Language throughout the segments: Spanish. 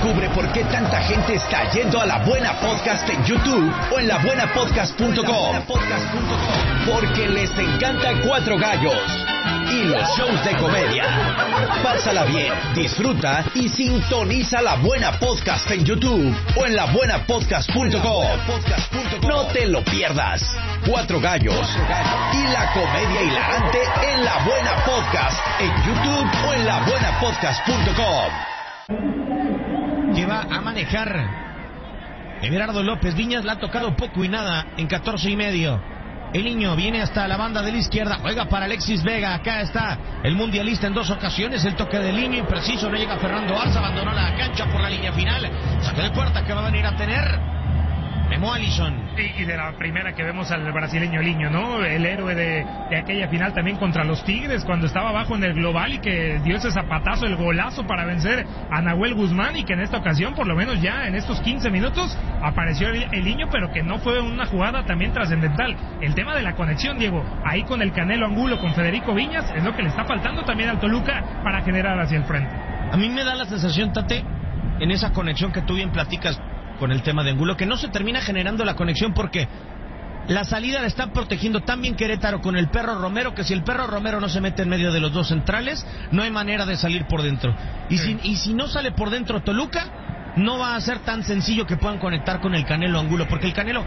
Descubre por qué tanta gente está yendo a La Buena Podcast en YouTube o en labuenapodcast.com. Porque les encanta Cuatro Gallos y los shows de comedia. Pásala bien, disfruta y sintoniza La Buena Podcast en YouTube o en labuenapodcast.com. No te lo pierdas. Cuatro Gallos y la comedia hilarante en La Buena Podcast en YouTube o en labuenapodcast.com. Que va a manejar Everardo López Viñas, la ha tocado poco y nada en 14.5. El niño viene hasta la banda de la izquierda, juega para Alexis Vega, acá está el mundialista en 2 ocasiones, el toque de línea impreciso, no llega Fernando Arza, abandonó la cancha por la línea final, saque de puerta que va a venir a tener Memo Allison. Y de la primera que vemos al brasileño Liño, ¿no? El héroe de aquella final también contra los Tigres, cuando estaba abajo en el global y que dio ese zapatazo, el golazo para vencer a Nahuel Guzmán, y que en esta ocasión, por lo menos ya en estos 15 minutos, apareció el Liño, pero que no fue una jugada también trascendental. El tema de la conexión, Diego, ahí con el Canelo Angulo, con Federico Viñas, es lo que le está faltando también al Toluca para generar hacia el frente. A mí me da la sensación, Tate, en esa conexión que tú bien platicas con el tema de Angulo, que no se termina generando la conexión porque la salida la está protegiendo tan bien Querétaro con el Perro Romero, que si el Perro Romero no se mete en medio de los dos centrales, no hay manera de salir por dentro. Y si no sale por dentro Toluca, no va a ser tan sencillo que puedan conectar con el Canelo Angulo, porque el Canelo,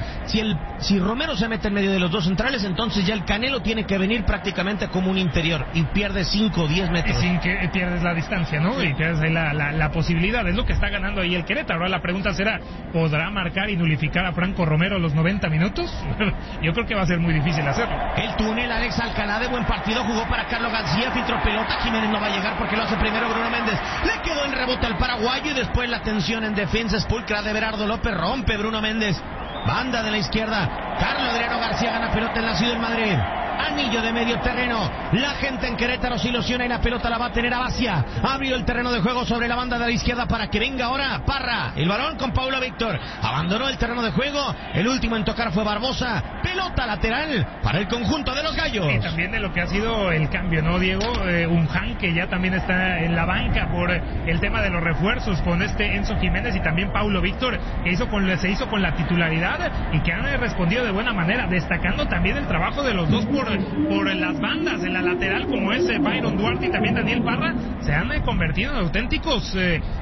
si Romero se mete en medio de los dos centrales, entonces ya el Canelo tiene que venir prácticamente como un interior y pierde 5 o 10 metros. Y sin que pierdes la distancia, ¿no? Sí. Y pierdes ahí la posibilidad, es lo que está ganando ahí el Querétaro. Ahora la pregunta será, ¿podrá marcar y nulificar a Franco Romero los 90 minutos? Yo creo que va a ser muy difícil hacerlo. El túnel, Alex Alcalá, de buen partido, jugó para Carlos García, filtró pelota, Jiménez no va a llegar porque lo hace primero Bruno Méndez, le quedó en rebote al paraguayo y después la tensión en defensa espulcra de Everardo López, rompe Bruno Méndez, banda de la izquierda, Carlos Adriano García gana pelota en la Ciudad de Madrid, anillo de medio terreno, la gente en Querétaro se ilusiona y la pelota la va a tener Abacia, abrió el terreno de juego sobre la banda de la izquierda para que venga ahora Parra, el balón con Paulo Víctor, abandonó el terreno de juego, el último en tocar fue Barbosa, pelota lateral para el conjunto de los Gallos. Y también de lo que ha sido el cambio, ¿no, Diego? Unjan, que ya también está en la banca por el tema de los refuerzos con Enzo Jiménez y también Paulo Víctor, que se hizo con la titularidad y que han respondido de buena manera, destacando también el trabajo de los dos por las bandas, en la lateral, como es Byron Duarte y también Daniel Parra, se han convertido en auténticos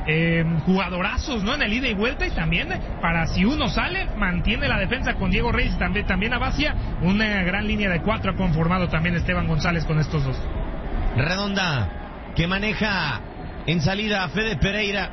jugadorazos, ¿no? En el ida y vuelta, y también para si uno sale, mantiene la defensa con Diego Reyes, también Abacia, una gran línea de 4 ha conformado también Esteban González con estos dos. Redonda, que maneja en salida a Fede Pereira,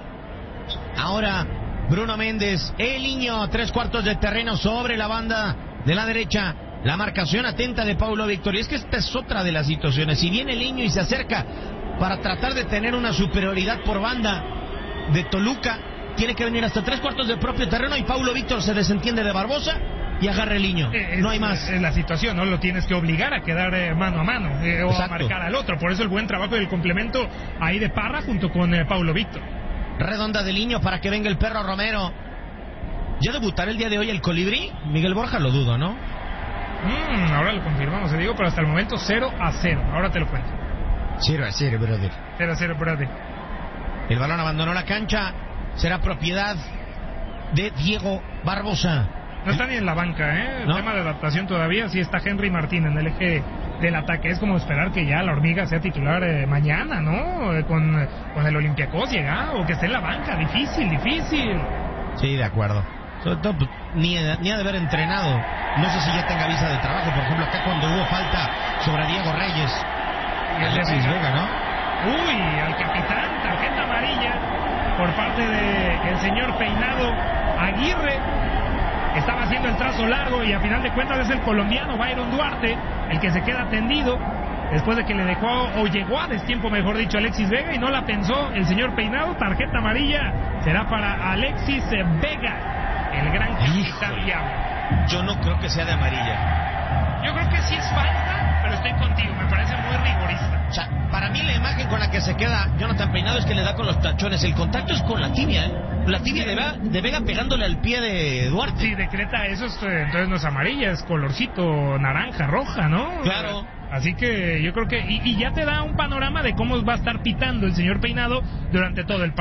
ahora Bruno Méndez, el niño, 3/4 de terreno sobre la banda de la derecha. La marcación atenta de Paulo Víctor. Y es que esta es otra de las situaciones. Si viene el niño y se acerca para tratar de tener una superioridad por banda de Toluca, tiene que venir hasta 3/4 de propio terreno y Paulo Víctor se desentiende de Barbosa y agarra el niño. No hay más. Es la situación, ¿no? Lo tienes que obligar a quedar mano a mano o a marcar al otro. Por eso el buen trabajo del complemento ahí de Parra junto con Paulo Víctor. Redonda del niño para que venga el Perro Romero. ¿Ya debutará el día de hoy el Colibrí? Miguel Borja lo dudo, ¿no? Ahora lo confirmamos, te digo, pero hasta el momento 0-0. Ahora te lo cuento. 0-0, brother. 0-0, brother. El balón abandonó la cancha. Será propiedad de Diego Barbosa. No está ni en la banca, ¿eh? El ¿No? tema de adaptación todavía. Sí está Henry Martín en el eje del ataque. Es como esperar que ya la Hormiga sea titular mañana, ¿no? Con el Olympiacos llega, o que esté en la banca. Difícil. Sí, de acuerdo. Sobre todo, pues, ni ha de haber entrenado. No sé si ya tenga visa de trabajo. Por ejemplo, acá cuando hubo falta sobre Diego Reyes, Alexis Vega, ¿no? Uy, al capitán, tarjeta amarilla por parte del señor Peinado Aguirre. Estaba haciendo el trazo largo y a final de cuentas es el colombiano Byron Duarte el que se queda tendido después de que le dejó, o llegó a destiempo, mejor dicho, Alexis Vega, y no la pensó el señor Peinado. Tarjeta amarilla será para Alexis Vega, el gran capitán Diablo. Yo no creo que sea de amarilla. Yo creo que sí es falta, pero estoy contigo, me parece muy rigorista. O sea, para mí la imagen con la que se queda Jonathan Peinado es que le da con los tachones. El contacto es con la tibia, ¿eh? La tibia de Vega pegándole al pie de Duarte. Sí, decreta eso, entonces no es amarilla, es colorcito naranja, roja, ¿no? Claro. Así que yo creo que... Y ya te da un panorama de cómo va a estar pitando el señor Peinado durante todo el partido.